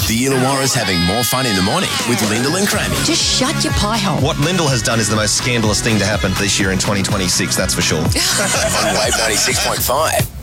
The Illawarra's having more fun in the morning with Lyndall and Crammy. Just shut your pie hole. What Lyndall has done is the most scandalous thing to happen this year in 2026, that's for sure. On Wave 96.5.